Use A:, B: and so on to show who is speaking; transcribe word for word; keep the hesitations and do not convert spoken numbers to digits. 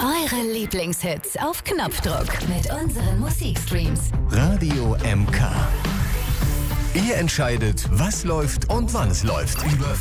A: Eure Lieblingshits auf Knopfdruck mit unseren Musikstreams.
B: Radio M K. Ihr entscheidet, was läuft und wann es läuft. Über